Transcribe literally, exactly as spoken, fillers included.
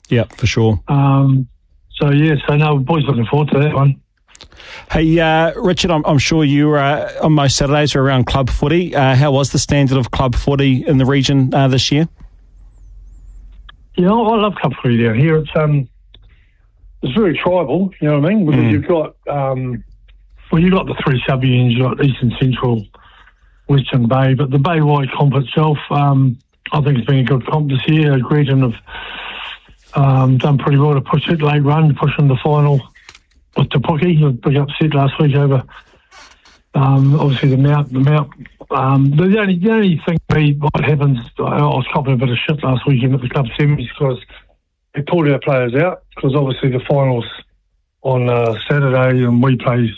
Yeah, for sure. Um, so, yeah, so no, boys looking forward to that one. Hey, uh, Richard, I'm, I'm sure you uh, on most Saturdays are around club footy. Uh, how was the standard of club footy in the region uh, this year? Yeah, I love club footy down here. It's um, it's very tribal, you know what I mean? Because mm. you've got, um, well, you've got the three sub-unions, you've got Eastern Central, Western Bay, but the Bay-wide comp itself, um, I think it's been a good comp this year. Greeton have um, done pretty well to push it, late run, push in the final with Te Puke, a big upset last week over, um, obviously, the Mount. The Mount. Um, the, only, the only thing we, what happens, I was copping a bit of shit last weekend at the club semis because they pulled our players out because obviously the finals on uh, Saturday and we play